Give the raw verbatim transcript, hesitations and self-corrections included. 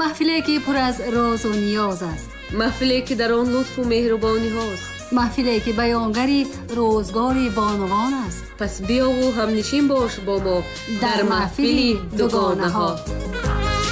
محفلی که پر از راز و نیاز است. محفلی که در آن لطف و مهربانی هاست. محفلی که بیانگری روزگار بانوان است. پس بیا و همنشین باش با ما در محفلی دوگانه ها.